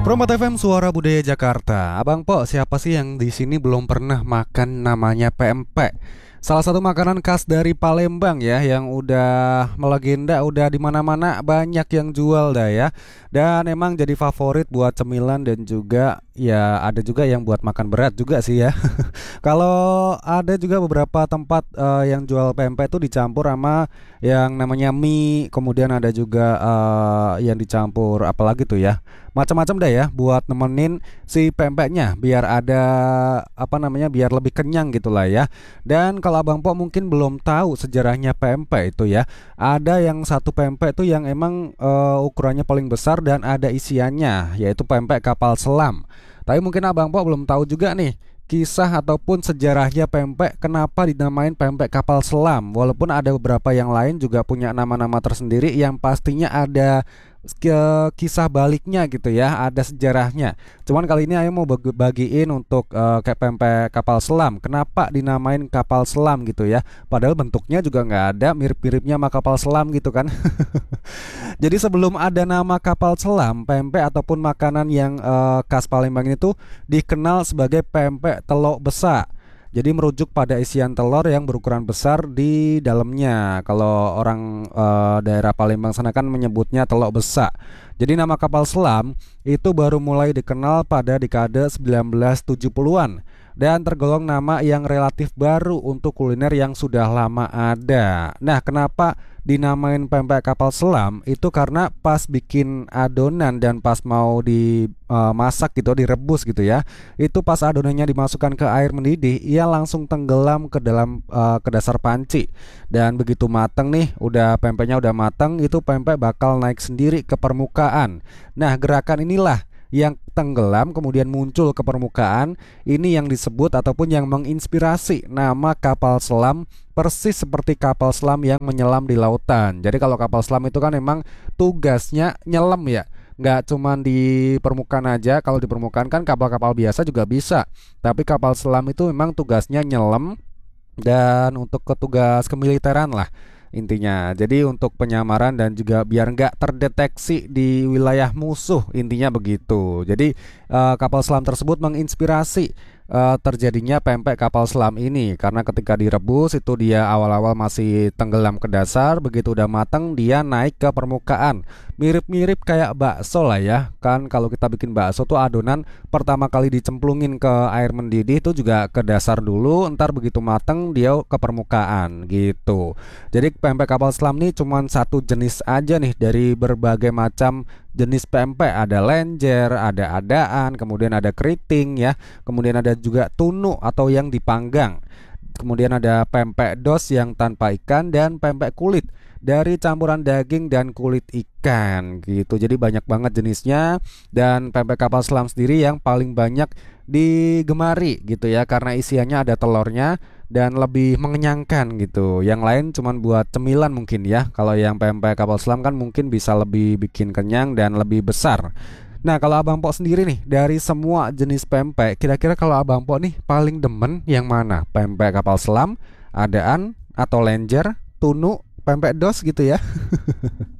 Promote FM Suara Budaya Jakarta. Abang Po, siapa sih yang di sini belum pernah makan namanya pempek? Salah satu makanan khas dari Palembang ya, yang udah melegenda, udah di mana-mana banyak yang jual dah ya. Dan emang jadi favorit buat cemilan dan juga ya ada juga yang buat makan berat juga sih ya. Kalau ada juga beberapa tempat yang jual pempek itu dicampur sama yang namanya mie, kemudian ada juga yang dicampur apalagi tuh ya. Macam-macam deh ya buat nemenin si pempeknya biar ada apa namanya biar lebih kenyang gitulah ya. Dan kalau Abang Po mungkin belum tahu sejarahnya pempek itu ya. Ada yang satu pempek itu yang emang ukurannya paling besar dan ada isiannya yaitu pempek kapal selam. Tapi mungkin Abang Po belum tahu juga nih kisah ataupun sejarahnya pempek kenapa dinamain pempek kapal selam. Walaupun ada beberapa yang lain juga punya nama-nama tersendiri yang pastinya ada kisah baliknya gitu ya, ada sejarahnya. Cuman kali ini Ayo mau bagiin untuk kayak pempek kapal selam. Kenapa dinamain kapal selam gitu ya? Padahal bentuknya juga nggak ada mirip-miripnya sama kapal selam gitu kan. Jadi sebelum ada nama kapal selam, pempek ataupun makanan yang khas Palembang itu dikenal sebagai pempek telok besak. Jadi merujuk pada isian telur yang berukuran besar di dalamnya. Kalau orang daerah Palembang sana kan menyebutnya telok besak. Jadi nama kapal selam itu baru mulai dikenal pada dekade 1970-an dan tergolong nama yang relatif baru untuk kuliner yang sudah lama ada. Nah, kenapa dinamain pempek kapal selam? Itu karena pas bikin adonan dan pas mau dimasak gitu, direbus gitu ya. Itu pas adonannya dimasukkan ke air mendidih, ia langsung tenggelam ke dalam ke dasar panci. Dan begitu mateng nih, pempeknya udah mateng, itu pempek bakal naik sendiri ke permukaan. Nah, gerakan inilah yang tenggelam kemudian muncul ke permukaan, ini yang disebut ataupun yang menginspirasi nama kapal selam, persis seperti kapal selam yang menyelam di lautan. Jadi kalau kapal selam itu kan memang tugasnya nyelam ya, nggak cuma di permukaan aja. Kalau di permukaan kan kapal-kapal biasa juga bisa, tapi kapal selam itu memang tugasnya nyelam dan untuk petugas kemiliteran lah intinya. Jadi untuk penyamaran dan juga biar nggak terdeteksi di wilayah musuh, intinya begitu. Jadi kapal selam tersebut menginspirasi terjadinya pempek kapal selam ini karena ketika direbus itu dia awal-awal masih tenggelam ke dasar, begitu udah matang dia naik ke permukaan. Mirip-mirip kayak bakso lah ya. Kan kalau kita bikin bakso tuh adonan pertama kali dicemplungin ke air mendidih itu juga ke dasar dulu, ntar begitu mateng dia ke permukaan gitu. Jadi pempek kapal selam nih cuma satu jenis aja nih dari berbagai macam jenis pempek. Ada lenjer, ada adaan, kemudian ada keriting ya, kemudian ada juga tunu atau yang dipanggang. Kemudian ada pempek dos yang tanpa ikan dan pempek kulit dari campuran daging dan kulit ikan gitu. Jadi banyak banget jenisnya dan pempek kapal selam sendiri yang paling banyak digemari gitu ya karena isiannya ada telurnya dan lebih mengenyangkan gitu. Yang lain cuman buat cemilan mungkin ya. Kalau yang pempek kapal selam kan mungkin bisa lebih bikin kenyang dan lebih besar. Nah, kalau Abang Po sendiri nih, dari semua jenis pempek, kira-kira kalau Abang Po nih paling demen yang mana? Pempek kapal selam, adaan, atau lenjer, tunu, pempek dos gitu ya?